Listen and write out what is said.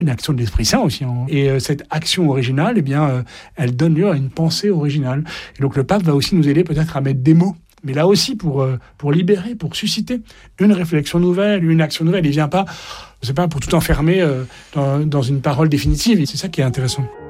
une action de l'Esprit Saint aussi. Et cette action originale, elle donne lieu à une pensée originale. Et donc le pape va aussi nous aider peut-être à mettre des mots, mais là aussi pour libérer, pour susciter une réflexion nouvelle, une action nouvelle. Il vient pas, pour tout enfermer dans une parole définitive. Et c'est ça qui est intéressant.